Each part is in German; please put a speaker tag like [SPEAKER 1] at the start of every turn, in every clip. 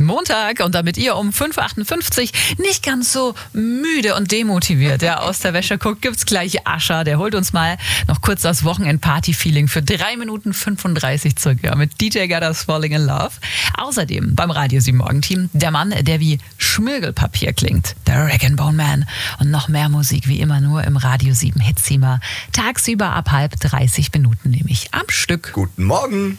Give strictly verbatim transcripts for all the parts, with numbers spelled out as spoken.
[SPEAKER 1] Montag und damit ihr um fünf Uhr achtundfünfzig nicht ganz so müde und demotiviert ja, aus der Wäsche guckt, gibt's gleich Ascher. Der holt uns mal noch kurz das Wochenend-Party-Feeling für drei Minuten fünfunddreißig zurück ja, mit D J Gada's Falling in Love. Außerdem beim Radio sieben Morgen-Team der Mann, der wie Schmirgelpapier klingt, der Rag-and-Bone Man. Und noch mehr Musik wie immer nur im Radio sieben Hitzimmer. Tagsüber ab halb dreißig Minuten nämlich am Stück.
[SPEAKER 2] Guten Morgen.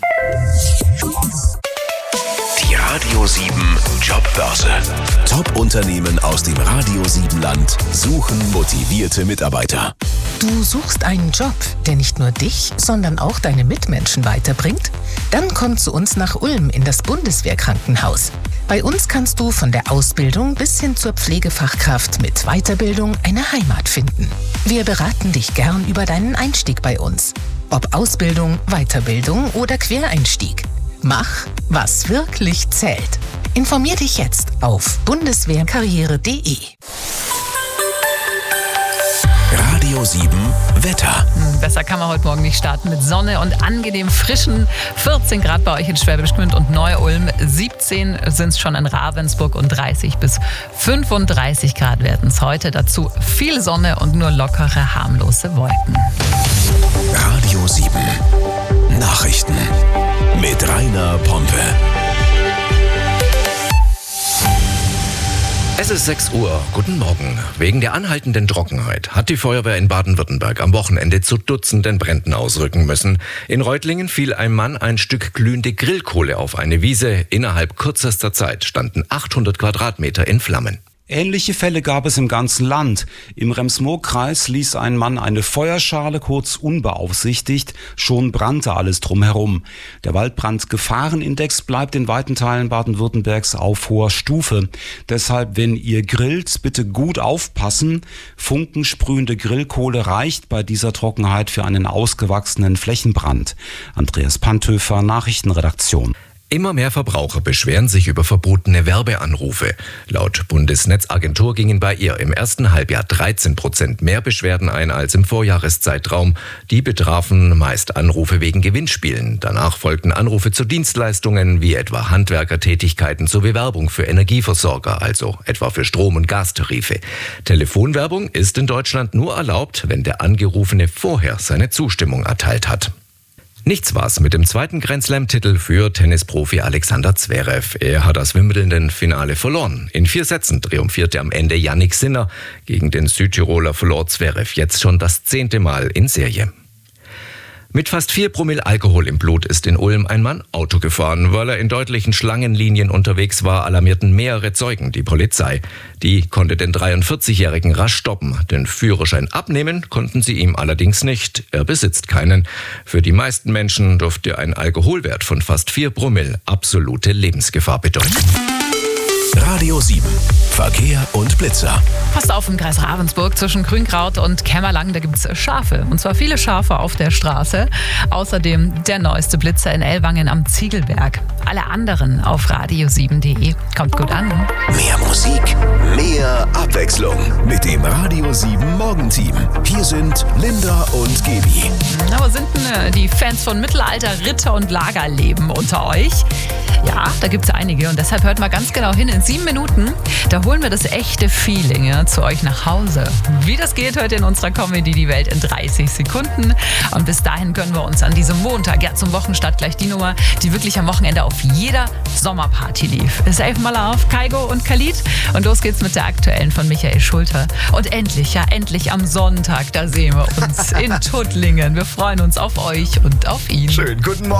[SPEAKER 3] Die Radio sieben Jobbörse. Top-Unternehmen aus dem Radio sieben Land suchen motivierte Mitarbeiter.
[SPEAKER 4] Du suchst einen Job, der nicht nur dich, sondern auch deine Mitmenschen weiterbringt? Dann komm zu uns nach Ulm in das Bundeswehrkrankenhaus. Bei uns kannst du von der Ausbildung bis hin zur Pflegefachkraft mit Weiterbildung eine Heimat finden. Wir beraten dich gern über deinen Einstieg bei uns. Ob Ausbildung, Weiterbildung oder Quereinstieg. Mach, was wirklich zählt. Informier dich jetzt auf bundeswehrkarriere punkt de.
[SPEAKER 3] Radio sieben Wetter.
[SPEAKER 1] Besser kann man heute Morgen nicht starten mit Sonne und angenehm frischen vierzehn Grad bei euch in Schwäbisch Gmünd und Neu-Ulm. siebzehn sind es schon in Ravensburg und dreißig bis fünfunddreißig Grad werden es heute. Dazu viel Sonne und nur lockere, harmlose Wolken.
[SPEAKER 3] Radio sieben Nachrichten mit Rainer Pompe.
[SPEAKER 5] Es ist sechs Uhr. Guten Morgen. Wegen der anhaltenden Trockenheit hat die Feuerwehr in Baden-Württemberg am Wochenende zu Dutzenden Bränden ausrücken müssen. In Reutlingen fiel einem Mann ein Stück glühende Grillkohle auf eine Wiese. Innerhalb kürzester Zeit standen achthundert Quadratmeter in Flammen.
[SPEAKER 6] Ähnliche Fälle gab es im ganzen Land. Im Rems-Murr-Kreis ließ ein Mann eine Feuerschale kurz unbeaufsichtigt, schon brannte alles drumherum. Der Waldbrandgefahrenindex bleibt in weiten Teilen Baden-Württembergs auf hoher Stufe. Deshalb, wenn ihr grillt, bitte gut aufpassen. Funkensprühende Grillkohle reicht bei dieser Trockenheit für einen ausgewachsenen Flächenbrand. Andreas Panthöfer, Nachrichtenredaktion.
[SPEAKER 5] Immer mehr Verbraucher beschweren sich über verbotene Werbeanrufe. Laut Bundesnetzagentur gingen bei ihr im ersten Halbjahr dreizehn Prozent mehr Beschwerden ein als im Vorjahreszeitraum. Die betrafen meist Anrufe wegen Gewinnspielen. Danach folgten Anrufe zu Dienstleistungen wie etwa Handwerkertätigkeiten sowie Werbung für Energieversorger, also etwa für Strom- und Gastarife. Telefonwerbung ist in Deutschland nur erlaubt, wenn der Angerufene vorher seine Zustimmung erteilt hat. Nichts war's mit dem zweiten Grand Slam-Titel für Tennisprofi Alexander Zverev. Er hat das Wimbledon-Finale verloren. In vier Sätzen triumphierte am Ende Jannik Sinner. Gegen den Südtiroler verlor Zverev jetzt schon das zehnte Mal in Serie. Mit fast vier Promille Alkohol im Blut ist in Ulm ein Mann Auto gefahren. Weil er in deutlichen Schlangenlinien unterwegs war, alarmierten mehrere Zeugen die Polizei. Die konnte den dreiundvierzigjährigen rasch stoppen. Den Führerschein abnehmen konnten sie ihm allerdings nicht. Er besitzt keinen. Für die meisten Menschen dürfte ein Alkoholwert von fast vier Promille absolute Lebensgefahr bedeuten.
[SPEAKER 3] Radio sieben Verkehr und Blitzer.
[SPEAKER 1] Passt auf im Kreis Ravensburg zwischen Grünkraut und Kämmerlang, da gibt's Schafe. Und zwar viele Schafe auf der Straße. Außerdem der neueste Blitzer in Ellwangen am Ziegelberg. Alle anderen auf radio sieben punkt de. Kommt gut an.
[SPEAKER 3] Mehr Musik, mehr Abwechslung mit dem Radio sieben Morgenteam. Hier sind Linda und Gaby.
[SPEAKER 1] Na, wo sind denn die Fans von Mittelalter, Ritter und Lagerleben unter euch? Ja, da gibt's einige und deshalb hört mal ganz genau hin. In sieben Minuten, da holen wir das echte Feeling ja, zu euch nach Hause. Wie das geht heute in unserer Comedy Die Welt in dreißig Sekunden. Und bis dahin können wir uns an diesem Montag, ja zum Wochenstart gleich die Nummer, die wirklich am Wochenende auf jeder Sommerparty lief. Safe mal auf, Kaigo und Khalid. Und los geht's mit der aktuellen von Michael Schulter. Und endlich, ja endlich am Sonntag, da sehen wir uns in Tuttlingen. Wir freuen uns auf euch und auf ihn.
[SPEAKER 2] Schön, guten Morgen.